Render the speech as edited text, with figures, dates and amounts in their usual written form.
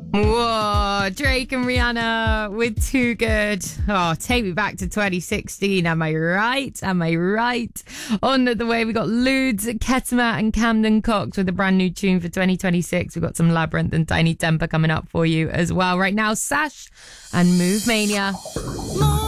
Whoa, Drake and Rihanna with Too Good. Oh, take me back to 2016. Am I right? Am I right? On the way, we got Ludes, Ketama and Camden Cox with a brand new tune for 2026. We've got some Labyrinth and Tiny Temper coming up for you as well. Right now, Sash and Move Mania.